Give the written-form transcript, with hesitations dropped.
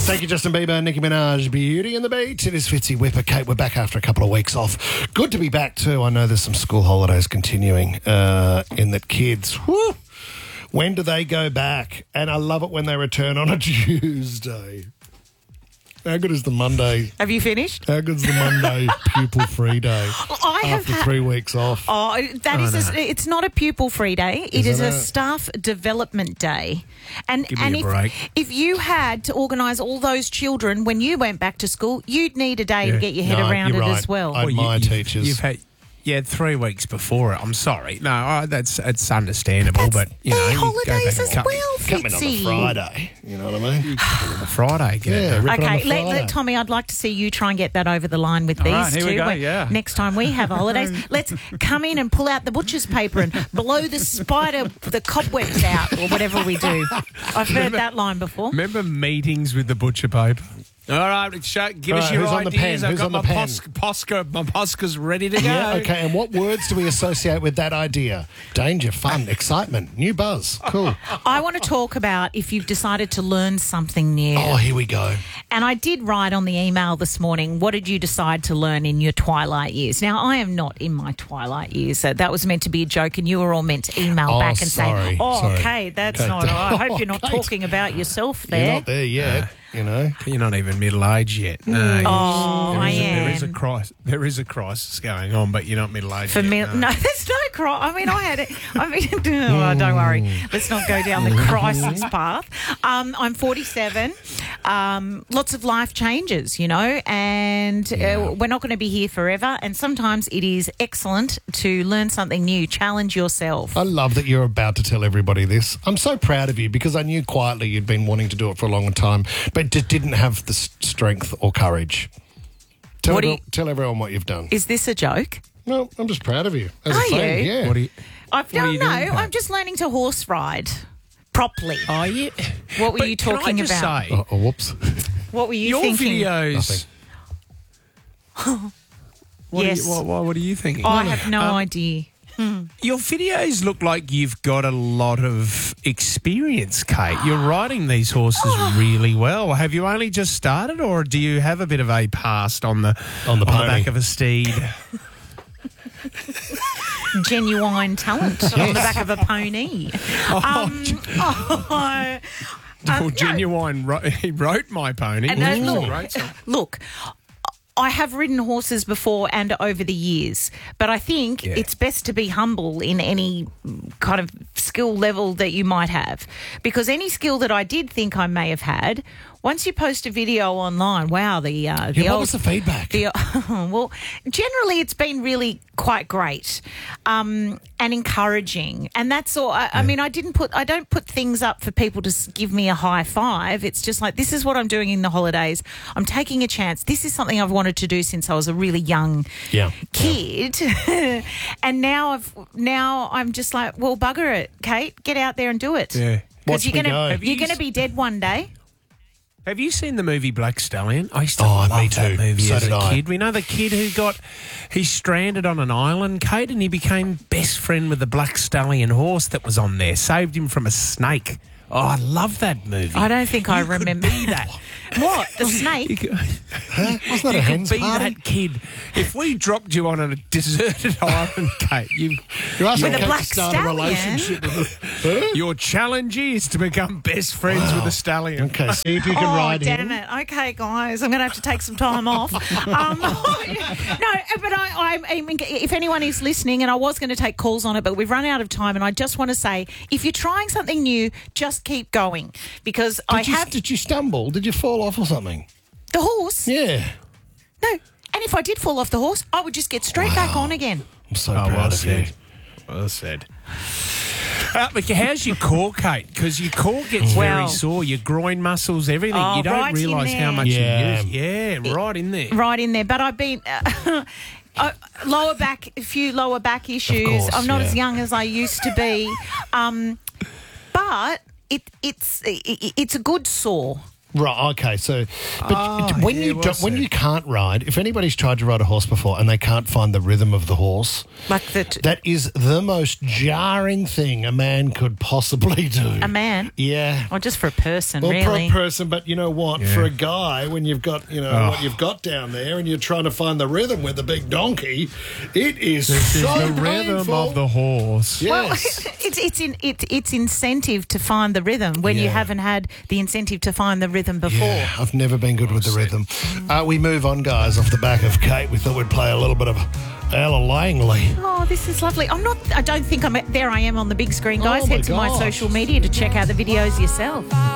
Thank you, Justin Bieber, Nicki Minaj, Beauty and the Beat. It is Fitzy Whipper. Kate, we're back after a couple of weeks off. Good to be back too. I know there's some school holidays continuing in that kids, when do they go back? And I love it when they return on a Tuesday. How good is the Monday? Have you finished? How good's the Monday pupil-free day after 3 weeks off? It's not a pupil-free day. It is a staff development day. And Give me a break. If you had to organise all those children when you went back to school, you'd need a day to get your head around it as well. I admire teachers. You had 3 weeks before it. I'm sorry. No, it's understandable, but you know, holidays as well, Coming on a Friday, you know what I mean? Friday, Okay, let Tommy, I'd like to see you try and get that over the line with these here two. we go, yeah. Next time we have holidays, let's come in and pull out the butcher's paper and blow the cobwebs out or whatever we do. I've heard that line before. Remember meetings with the butcher paper? All right, give us your who's ideas. on the pen? I've Who's got on the my pen? my Posca's ready to go. Yeah, okay. And what words do we associate with that idea? Danger, fun, excitement, new buzz. Cool. I want to talk about if you've decided to learn something new. Oh, here we go. And I did write on the email this morning, what did you decide to learn in your twilight years? Now, I am not in my twilight years. So that was meant to be a joke, and you were all meant to email back and say, okay, that's not all right. I hope you're not talking about yourself there. You're not there yet. You know, you're not even middle-aged yet. No, I am. There is a crisis. There is a crisis going on, but you're not middle-aged For yet. me, no, there's no crisis. I mean, I had it. I mean, don't worry. Let's not go down the crisis path. I'm 47. Lots of life changes, you know, and we're not going to be here forever. And sometimes it is excellent to learn something new, challenge yourself. I love that you're about to tell everybody this. I'm so proud of you because I knew quietly you'd been wanting to do it for a long time, but just didn't have the strength or courage. Tell everyone what you've done. Is this a joke? No, I'm just proud of you. As Are a friend, you? yeah. What are you? I'm just learning to horse ride properly. Oh, yeah. What were you talking can I just about? Say, whoops. What were you your thinking? Videos. Yes. What are you thinking? I have no idea. Your videos look like you've got a lot of experience, Kate. You're riding these horses really well. Have you only just started, or do you have a bit of a past on the back of a steed? Genuine talent on the back of a pony. Genuine. He wrote My Pony. And look, I have ridden horses before and over the years, but I think it's best to be humble in any kind of skill level that you might have, because any skill that I did think I may have had, once you post a video online, wow, what was the feedback? Well, generally it's been really quite great and encouraging, and that's all. I mean, I don't put things up for people to give me a high five. It's just like, this is what I'm doing in the holidays. I'm taking a chance. This is something I've wanted to do since I was a really young kid, and now I'm just like, well, bugger it, Kate, get out there and do it. Yeah, because you're gonna be dead one day. Have you seen the movie Black Stallion? I used to love that movie so as did a I. kid. We know the kid he's stranded on an island, Kate, and he became best friend with the Black Stallion horse that was on there, saved him from a snake. Oh, I love that movie. I don't think I remember that. What? The snake? Wasn't that a You hen's could be party? that kid. If we dropped you on a deserted island, Kate, You're asking With a Kate black to start a stallion? relationship with your challenge is to become best friends with a stallion. Okay, see if you can ride him. Damn it. Okay, guys, I'm going to have to take some time off. No, but I mean, if anyone is listening, and I was going to take calls on it, but we've run out of time, and I just want to say, if you're trying something new, just keep going, because Did you stumble? Did you fall off or something? The horse? Yeah. No. And if I did fall off the horse, I would just get straight back on again. I'm so proud of you. Well said. But how's your core, Kate? Because your core gets very sore. Your groin muscles, everything. You don't right in realise how there. much you Yeah. use. Yeah, right in there. Right in there. But I've been... a few lower back issues. Of course, I'm not as young as I used to be. But it's a good sore. Right. Okay. So, but when yeah, when you can't ride, if anybody's tried to ride a horse before and they can't find the rhythm of the horse, Like that. that is the most jarring thing a man could possibly do. A man? Yeah. Or just for a person, Well, really. per person, but you know what? For a guy, when you've got what you've got down there, and you're trying to find the rhythm with the big donkey, it is This is so the rhythm painful. of the horse. Yes. It's incentive to find the rhythm when you Yeah. haven't had the incentive to find the rhythm before. Yeah, I've never been good with the rhythm. We move on, guys, off the back of Kate. We thought we'd play a little bit of Ella Langley. Oh, this is lovely. I don't think there I am on the big screen, guys. Oh, my Head to my gosh. social media to check out the videos yourself.